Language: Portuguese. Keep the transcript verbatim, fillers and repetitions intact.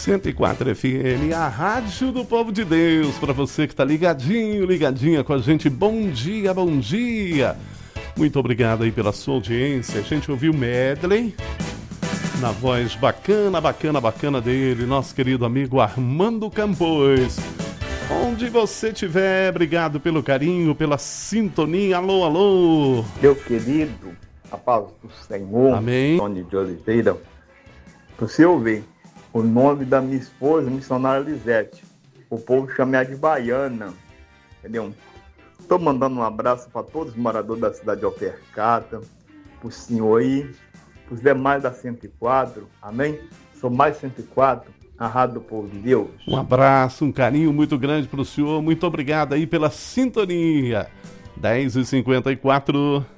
cento e quatro F M, a rádio do povo de Deus. Para você que está ligadinho, ligadinha com a gente, bom dia, bom dia. Muito obrigado aí pela sua audiência. A gente ouviu medley na voz bacana, bacana, bacana dele, nosso querido amigo Armando Campos. Onde você estiver, obrigado pelo carinho, pela sintonia. Alô, alô. Meu querido, a paz do Senhor, amém. Tony de Oliveira, você ouvir o nome da minha esposa, missionária Lisete, o povo chama ela de Baiana, entendeu? Estou mandando um abraço para todos os moradores da cidade de Alpercata, para o senhor aí, para os demais da cento e quatro, amém? Sou mais cento e quatro, a rádio do povo de Deus. Um abraço, um carinho muito grande para o senhor, muito obrigado aí pela sintonia. dez e cinquenta e quatro.